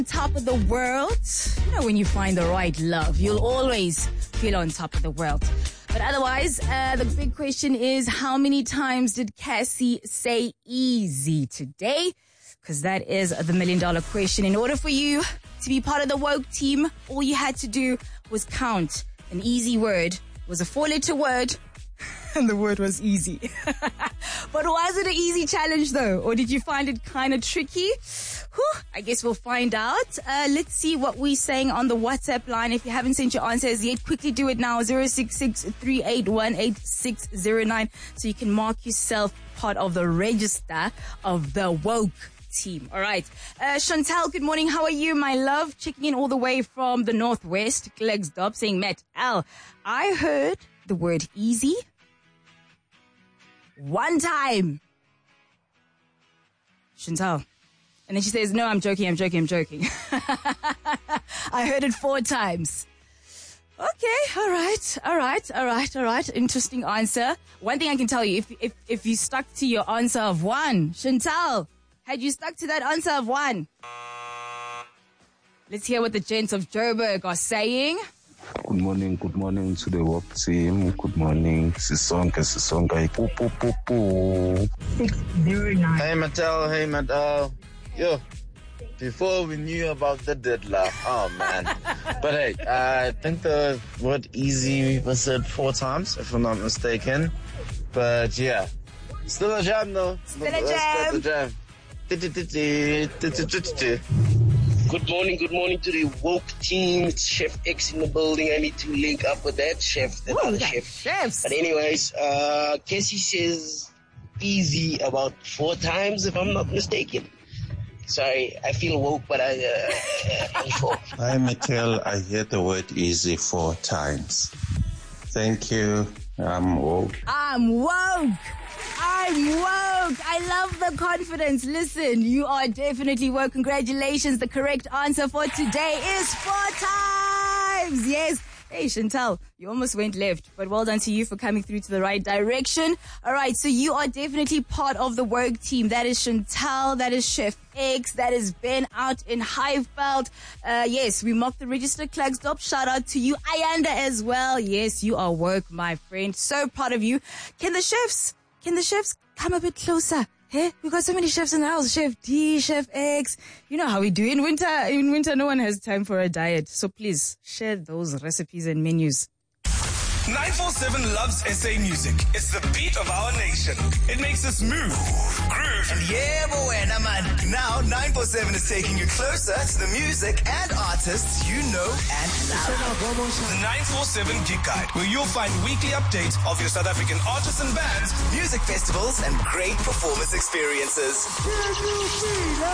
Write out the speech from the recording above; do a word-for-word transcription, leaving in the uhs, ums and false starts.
Top of the world. You know, when you find the right love, you'll always feel on top of the world. But otherwise, uh, the big question is, how many times did Cassie say easy today? Because that is the million dollar question. In order for you to be part of the woke team, all you had to do was count. An easy word was a four letter word, and the word was easy. But was it an easy challenge though? Or did you find it kind of tricky? Whew, I guess we'll find out. Uh, let's see what we're saying on the WhatsApp line. If you haven't sent your answers yet, quickly do it now. zero six six, three eight one, eight six zero nine. So you can mark yourself part of the register of the woke team. All right. Uh, Chantal, good morning. How are you, my love? Checking in all the way from the Northwest. Klerksdorp saying, Matt, Al, I heard the word easy one time. Chantal. And then she says, no, I'm joking, I'm joking, I'm joking. I heard it four times. Okay, all right, all right, all right, all right. Interesting answer. One thing I can tell you, if if if you stuck to your answer of one, Chantal, had you stuck to that answer of one? Let's hear what the gents of Joburg are saying. Good morning, good morning to the work team. Good morning, Sisonke, Sisonke. Poo, poo, poo, poo. six zero nine. Hey, Mattel, hey, Mattel. Yo, before we knew about the deadline, oh man. But hey, I think the word easy was said four times, if I'm not mistaken. But yeah, still a jam though. Still a jam. Still a jam. Good morning, good morning to the woke team. It's Chef X in the building. I need to link up with that chef, that Ooh, other that chef. chefs. But anyways, uh, Cassie says easy about four times, if I'm not mistaken. Sorry, I feel woke, but I, uh, I'm sure. Hi, Mattel. I hear the word easy four times. Thank you. I'm woke. I'm woke. I'm woke. I love the confidence. Listen, you are definitely woke. Congratulations. The correct answer for today is four times. Yes. Hey, Chantal, you almost went left, but well done to you for coming through to the right direction. All right, so you are definitely part of the work team. That is Chantal, that is Chef X, that is Ben out in Highveld. Uh, yes, we mocked the register. Klerksdorp, shout out to you. Ayanda as well. Yes, you are work, my friend. So proud of you. Can the chefs, can the chefs come a bit closer? Hey, we got so many chefs in the house. Chef D, Chef X. You know how we do in winter. In winter, no one has time for a diet. So please share those recipes and menus. nine four seven loves S A music. It's the beat of our nation. It makes us move, groove. And yeah, boy, man. Now nine four seven is taking you closer to the music and artists you know and love. The nine four seven Gig Guide, where you'll find weekly updates of your South African artists and bands, Music festivals and great performance experiences.